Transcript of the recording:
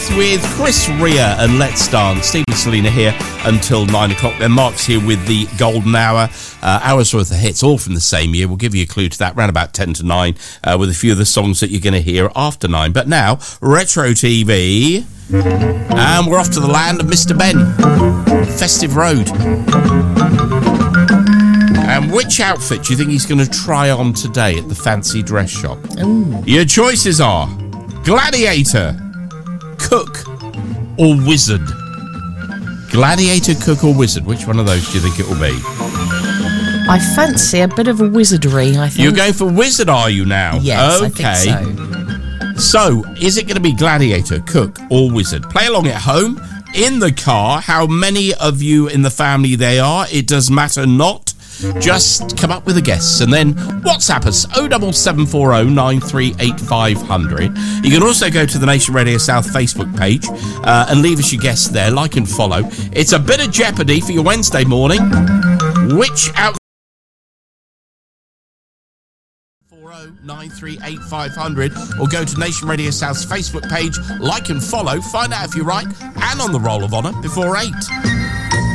With Chris Rea and Let's Dance. Steve and Selena here until 9 o'clock. Then Mark's here with the Golden Hour. Hours worth of hits, all from the same year. We'll give you a clue to that around about 10 to 9 with a few of the songs that you're going to hear after 9. But now, Retro TV. And we're off to the land of Mr. Ben. Festive Road. And which outfit do you think he's going to try on today at the fancy dress shop? Ooh. Your choices are Gladiator, Cook, or Wizard. Gladiator, Cook, or Wizard. Which one of those do you think it will be? I fancy a bit of a wizardry, I think. You're going for Wizard, are you now? Yes, okay. I think So, is it going to be Gladiator, Cook, or Wizard? Play along at home, in the car, how many of you in the family they are. It does matter not. Just come up with a guess and then WhatsApp us 07740 938 500. You can also go to the Nation Radio South Facebook page and leave us your guess there, like and follow. It's a bit of jeopardy for your Wednesday morning. Which out 938 500 or go to Nation Radio South's Facebook page, like and follow, find out if you're right and on the roll of honour before 8.